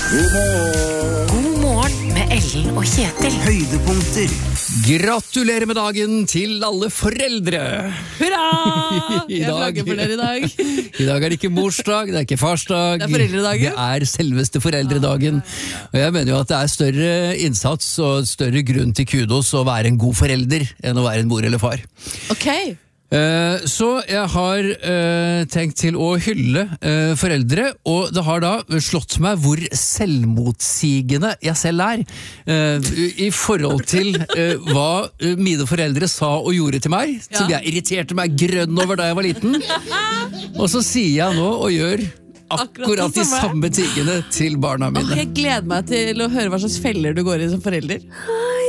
God morgen med Ellen og Kjetil. Høydepunkter. Gratulerer med dagen til alle foreldre! Hurra! I Jeg dag- flagger for dere i dag. I dag er det ikke morsdag, det er ikke farsdag. Det er foreldredagen. Det er selveste foreldredagen. Og jeg mener jo at det er større innsats og større grunn til kudos å være en god forelder enn å være en mor eller far. Ok. Så jeg har tenkt til å hylle foreldre, og det har da slått meg hvor selvmotsigende jeg selv er i forhold til hva mine foreldre sa og gjorde til meg, som jeg irriterte meg grønn over da jeg var liten. Og så sier jeg nå og gjør akkurat de samme tingene til barna mine. Jeg gleder meg til å høre hva slags feller du går i som forelder.